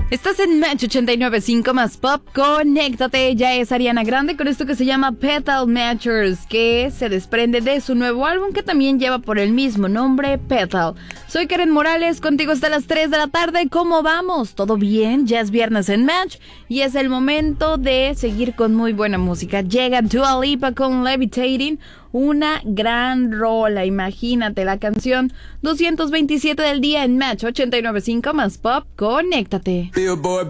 Estás en Match 89.5 más Pop. Conéctate, ya es Ariana Grande con esto que se llama Petal Matchers, que se desprende de su nuevo álbum que también lleva por el mismo nombre, Petal. Soy Karen Morales, contigo hasta las 3 de la tarde. ¿Cómo vamos? ¿Todo bien? Ya es viernes en Match y es el momento de seguir con muy buena música. Llega Dua Lipa con Levitating, una gran rola, imagínate, la canción 227 del día en Match 89.5 más Pop. Conéctate.